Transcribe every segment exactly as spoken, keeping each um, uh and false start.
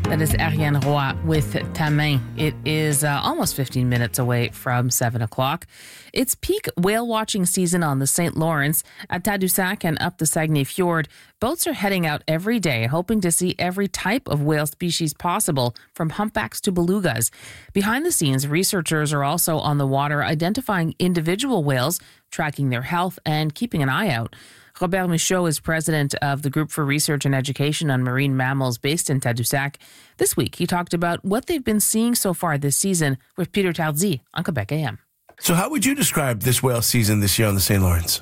That is Ariane Roy with Ta Main. It is uh, almost fifteen minutes away from seven o'clock. It's peak whale watching season on the Saint Lawrence. At Tadoussac and up the Saguenay Fjord, boats are heading out every day, hoping to see every type of whale species possible, from humpbacks to belugas. Behind the scenes, researchers are also on the water identifying individual whales, tracking their health, and keeping an eye out. Robert Michaud is president of the Group for Research and Education on Marine Mammals based in Tadoussac. This week, he talked about what they've been seeing so far this season with Peter Tardy on Quebec A M. So how would you describe this whale season this year on the Saint Lawrence?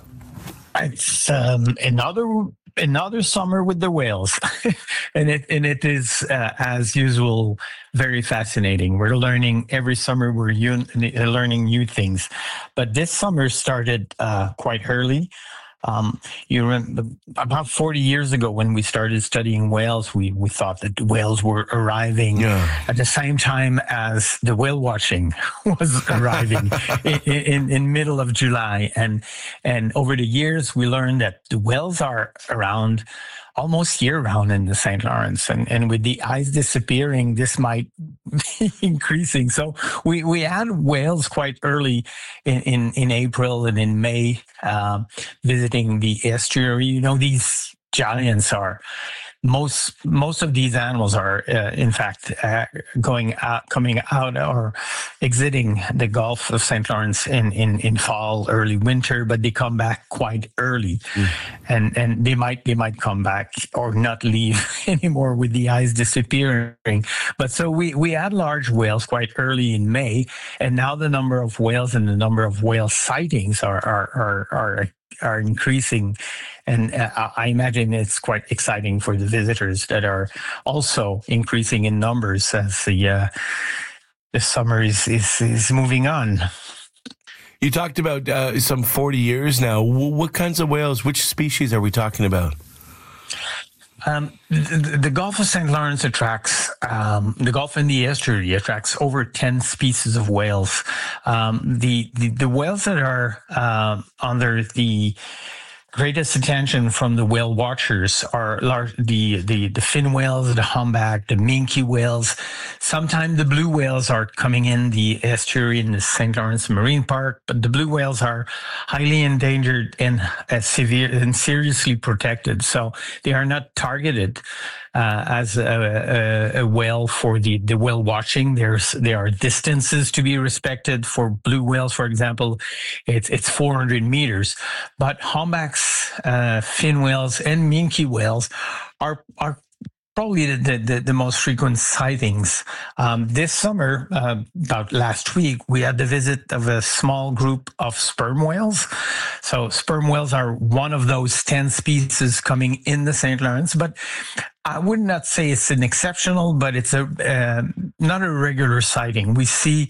It's um, another another summer with the whales, and it and it is uh, as usual very fascinating. We're learning every summer. We're un- learning new things, but this summer started uh, quite early. Um, you remember about forty years ago when we started studying whales, we, we thought that the whales were arriving yeah. at the same time as the whale watching was arriving in, in, in middle of July. And, and over the years, we learned that the whales are around almost year round in the Saint Lawrence. And, and with the ice disappearing, this might be increasing. So we, we had whales quite early in, in, in April and in May, um, visiting the estuary. You know, these giants are most most of these animals are uh, in fact uh, going out coming out or exiting the Gulf of Saint Lawrence in, in, in fall, early winter, but they come back quite early. Mm. and and they might they might come back or not leave anymore with the ice disappearing. But so we we had large whales quite early in May, and now the number of whales and the number of whale sightings are are are, are are increasing, and uh, I imagine it's quite exciting for the visitors that are also increasing in numbers as the uh, the summer is, is is moving on. You talked about uh, some forty years now. What kinds of whales, which species are we talking about? Um, the, the Gulf of Saint Lawrence attracts, um, the Gulf and the estuary attracts over ten species of whales. Um, the, the, the whales that are uh, under the greatest attention from the whale watchers are large, the, the, the fin whales, the humpback, the minke whales. Sometimes the blue whales are coming in the estuary in the Saint Lawrence Marine Park, but the blue whales are highly endangered and uh, severe and seriously protected. So they are not targeted uh, as a, a, a whale for the, the whale watching. There's, there are distances to be respected. For blue whales, for example, it's, it's four hundred meters, but humpbacks, Uh, fin whales and minke whales are are probably the, the, the most frequent sightings. Um, this summer, uh, about last week, we had the visit of a small group of sperm whales. So sperm whales are one of those ten species coming in the Saint Lawrence, but I would not say it's an exceptional, but it's a uh, not a regular sighting. We see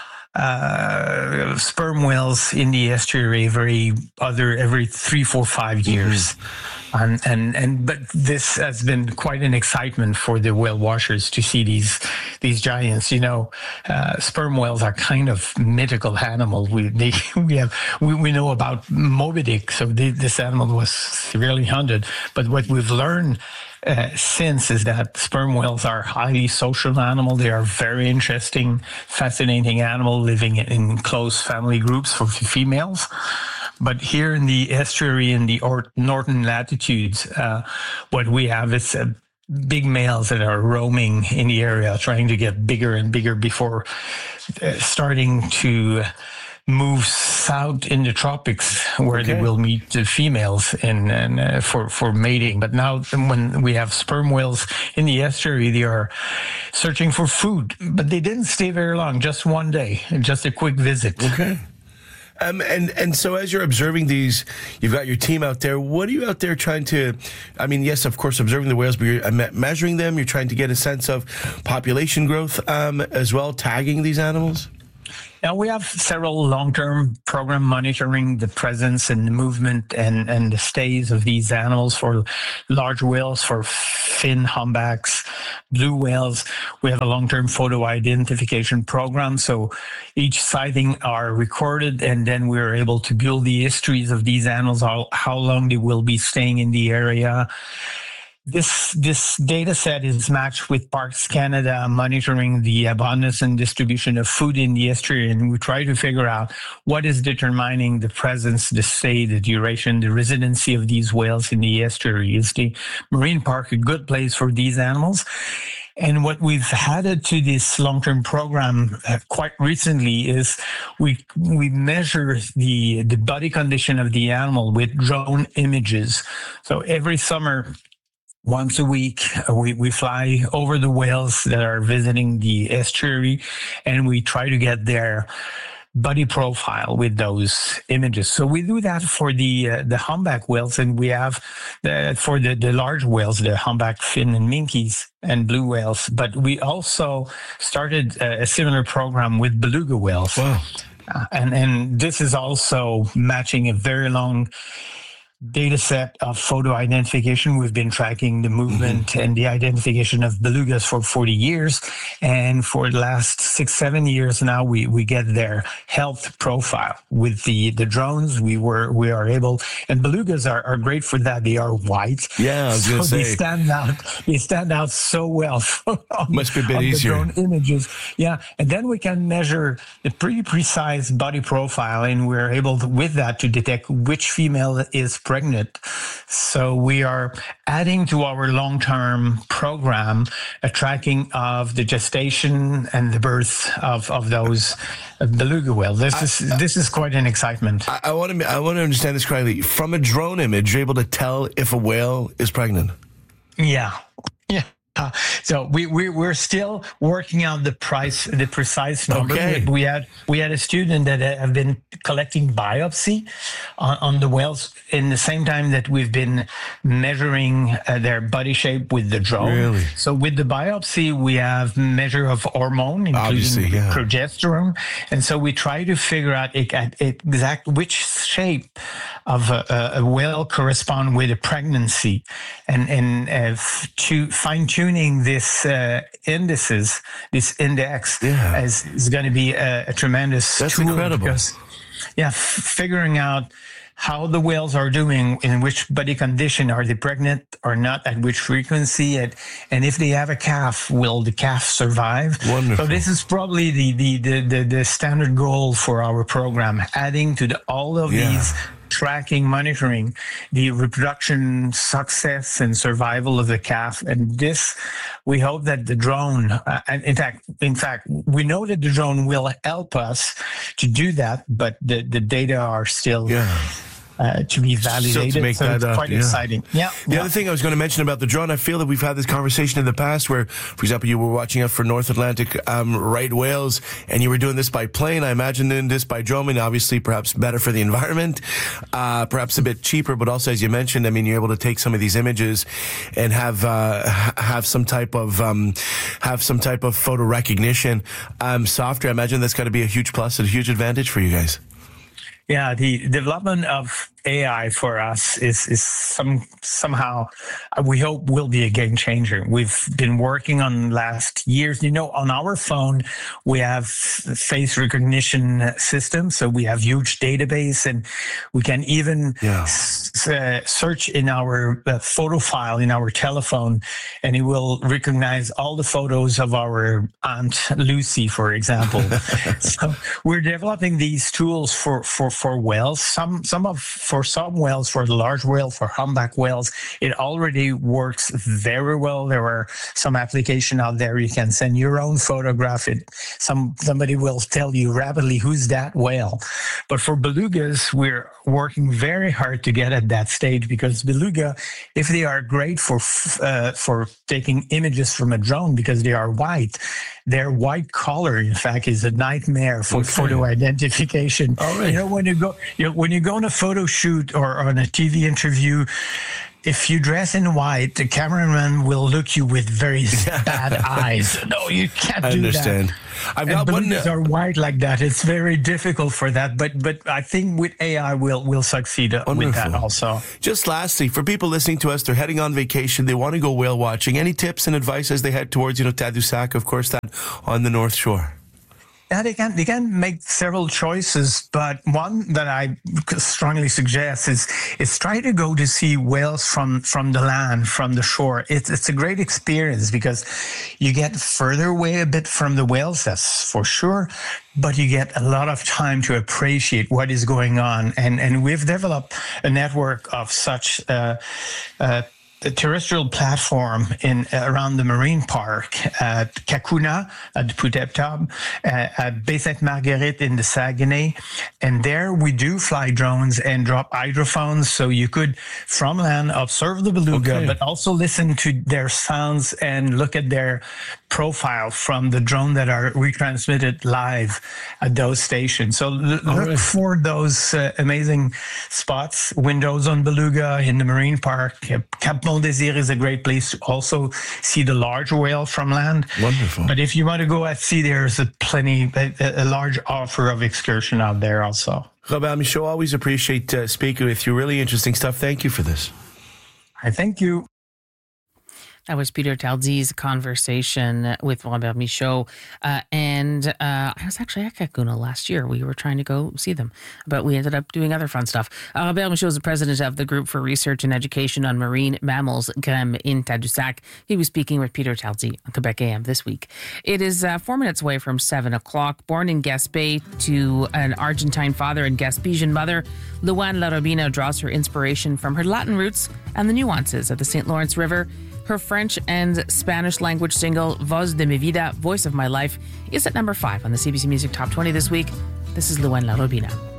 Uh, sperm whales in the estuary every other every three, four, five years, mm-hmm. and and and but this has been quite an excitement for the whale watchers to see these these giants. You know, uh, sperm whales are kind of mythical animals. We they we have we, we know about Moby Dick, so they, this animal was severely hunted. But what we've learned Uh, since is that sperm whales are highly social animal. They are very interesting, fascinating animal living in close family groups for females. But here in the estuary in the or- northern latitudes, uh, what we have is uh, big males that are roaming in the area, trying to get bigger and bigger before uh, starting to move south in the tropics, where okay. they will meet the females in, and uh, for for mating. But now, when we have sperm whales in the estuary, they are searching for food. But they didn't stay very long; just one day, just a quick visit. Okay. Um, and and so as you're observing these, you've got your team out there. What are you out there trying to? I mean, yes, of course, observing the whales, but you're uh, measuring them. You're trying to get a sense of population growth um, as well, tagging these animals. Now, we have several long-term program monitoring the presence and the movement and, and the stays of these animals for large whales, for fin humpbacks, blue whales. We have a long-term photo identification program. So each sighting are recorded, and then we're able to build the histories of these animals, how, how long they will be staying in the area. This this data set is matched with Parks Canada monitoring the abundance and distribution of food in the estuary, and we try to figure out what is determining the presence, the stay, the duration, the residency of these whales in the estuary. Is the marine park a good place for these animals? And what we've added to this long-term program uh, quite recently is we we measure the the body condition of the animal with drone images. So every summer, once a week, we, we fly over the whales that are visiting the estuary, and we try to get their body profile with those images. So we do that for the uh, the humpback whales, and we have the, for the, the large whales, the humpback fin and minkies and blue whales. But we also started a, a similar program with beluga whales. Wow. Uh, and, and this is also matching a very long data set of photo identification. We've been tracking the movement mm-hmm. and the identification of belugas for forty years. And for the last six, seven years now, we, we get their health profile. With the, the drones, we were we are able, and belugas are, are great for that. They are white. Yeah, I was so going to say. They stand out, they stand out so well on, Must be a bit on easier. the drone images. Yeah, and then we can measure the pretty precise body profile, and we're able to, with that to detect which female is pregnant. So we are adding to our long-term program a tracking of the gestation and the birth of, of those beluga whales. This is I, this is quite an excitement. I, I want to I want to understand this correctly. From a drone image, you're able to tell if a whale is pregnant. Yeah, yeah. Uh, so we, we we're still working out the price, the precise number. Okay. We had we had a student that have been collecting biopsy on, on the whales in the same time that we've been measuring uh, their body shape with the drone. Really? So with the biopsy, we have measure of hormone, including yeah. progesterone, and so we try to figure out exact which shape of a, a whale correspond with a pregnancy, and and uh, to fine tune. Tuning this uh, indices, this index, yeah. is, is going to be a, a tremendous That's tool. incredible. Because, yeah, f- figuring out how the whales are doing, in which body condition, are they pregnant or not, at which frequency, and, and if they have a calf, will the calf survive? Wonderful. So this is probably the the, the, the, the standard goal for our program, adding to the, all of yeah. these tracking, monitoring the reproduction success and survival of the calf. And this, we hope that the drone, uh, and in fact, in fact, we know that the drone will help us to do that, but the, the data are still yeah. uh, to be validated. To make so that it's up, quite yeah. exciting. Yeah. The yeah. other thing I was going to mention about the drone, I feel that we've had this conversation in the past where, for example, you were watching out for North Atlantic um, right whales, and you were doing this by plane. I imagine doing this by drone, and obviously perhaps better for the environment, uh, perhaps a bit cheaper, but also, as you mentioned, I mean, you're able to take some of these images and have uh, have some type of um, have some type of photo recognition um, software. I imagine that's got to be a huge plus and a huge advantage for you guys. Yeah, the development of A I for us is is some somehow uh, we hope will be a game changer. We've been working on last years. You know, on our phone we have face recognition system, so we have huge database, and we can even yeah. s- uh, search in our uh, photo file in our telephone, and it will recognize all the photos of our Aunt Lucy, for example. So we're developing these tools for for for whales. Some some of for some whales, for the large whale, for humpback whales, it already works very well. There are some application out there. You can send your own photograph. It some somebody will tell you rapidly who's that whale. But for belugas, we're working very hard to get at that stage, because beluga, if they are great for uh, for taking images from a drone because they are white, their white color, in fact, is a nightmare for okay. photo identification. All right. You know, when you go, you know, when you go on a photo shoot or on a T V interview, if you dress in white, the cameraman will look you with very bad eyes. No, you can't I do understand. that. I've and got one. belugas are white like that. It's very difficult for that. But but I think with A I, we'll we'll succeed Wonderful. with that also. Just lastly, for people listening to us, they're heading on vacation. They want to go whale watching. Any tips and advice as they head towards, you know, Tadoussac, of course, that on the North Shore? Yeah, they can they can make several choices, but one that I strongly suggest is is try to go to see whales from from the land, from the shore. It's it's a great experience because you get further away a bit from the whales, that's for sure, but you get a lot of time to appreciate what is going on. And and we've developed a network of such uh, uh, a terrestrial platform in uh, around the marine park at Kakuna, at Pouteptop, uh, at Baie Sainte Marguerite in the Saguenay. And there we do fly drones and drop hydrophones. So you could, from land, observe the beluga, okay. but also listen to their sounds and look at their profile from the drone that are retransmitted live at those stations. So l- look right. for those uh, amazing spots, windows on beluga in the marine park. Cap Mont Désir is a great place to also see the large whale from land. Wonderful. But if you want to go at sea, there's a plenty, a, a large offer of excursion out there also. Robert Michaud, always appreciate uh, speaking with you. Really interesting stuff. Thank you for this. I thank you. That was Peter Taldiz's conversation with Robert Michaud. Uh, and uh, I was actually at Kakuna last year. We were trying to go see them, but we ended up doing other fun stuff. Uh, Robert Michaud is the president of the Group for Research and Education on Marine Mammals, GREM, in Tadoussac. He was speaking with Peter Taldiz on Quebec A M this week. It is uh, four minutes away from seven o'clock. Born in Gaspé to an Argentine father and Gaspésian mother, Luann Larobina draws her inspiration from her Latin roots and the nuances of the Saint Lawrence River. Her French and Spanish language single, Voz de mi vida, Voice of My Life, is at number five on the C B C Music Top twenty this week. This is Luann Larobina.